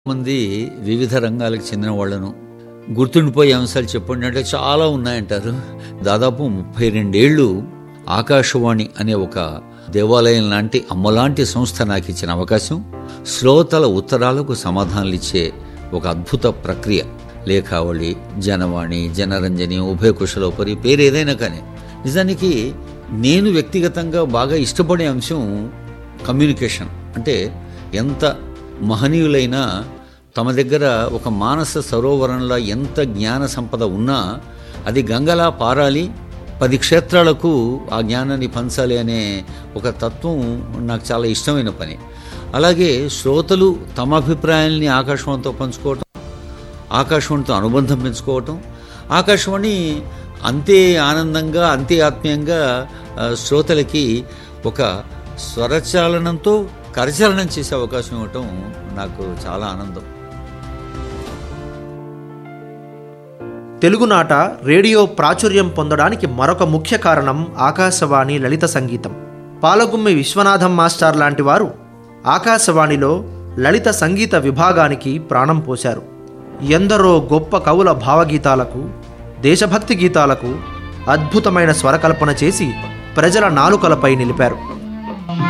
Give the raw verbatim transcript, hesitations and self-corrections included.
మంది వివిధ రంగాలకు చెందిన వాళ్ళను గుర్తుండిపోయే అంశాలు చెప్పండి అంటే చాలా ఉన్నాయంటారు. దాదాపు ముప్పై రెండేళ్లు ఆకాశవాణి అనే ఒక దేవాలయం లాంటి అమ్మలాంటి సంస్థ నాకు ఇచ్చిన అవకాశం, శ్రోతల ఉత్తరాలకు సమాధానాలు ఇచ్చే ఒక అద్భుత ప్రక్రియ. లేఖావళి, జనవాణి, జనరంజని, ఉభయ కుశలోపరి పేరు ఏదైనా కానీ, నిజానికి నేను వ్యక్తిగతంగా బాగా ఇష్టపడే అంశం కమ్యూనికేషన్. అంటే ఎంత మహనీయులైనా తమ దగ్గర ఒక మానస సరోవరంలో ఎంత జ్ఞాన సంపద ఉన్నా అది గంగలా పారాలి, పది క్షేత్రాలకు ఆ జ్ఞానాన్ని పంచాలి అనే ఒక తత్వం నాకు చాలా ఇష్టమైన పని. అలాగే శ్రోతలు తమ అభిప్రాయాల్ని ఆకాశవాణితో పంచుకోవటం, ఆకాశవాణితో అనుబంధం పెంచుకోవటం, ఆకాశవాణి అంతే ఆనందంగా అంతే ఆత్మీయంగా శ్రోతలకి ఒక స్వరచాలనంతో కరచాలనం చేసే అవకాశం ఇవ్వటం నాకు చాలా ఆనందం. తెలుగునాట రేడియో ప్రాచుర్యం పొందడానికి మరొక ముఖ్య కారణం ఆకాశవాణి లలిత సంగీతం. పాలగుమ్మి విశ్వనాథం మాస్టర్ లాంటి వారు ఆకాశవాణిలో లలిత సంగీత విభాగానికి ప్రాణం పోశారు. ఎందరో గొప్ప కవుల భావగీతాలకు, దేశభక్తి గీతాలకు అద్భుతమైన స్వరకల్పన చేసి ప్రజల నాలుకలపై నిలిపారు.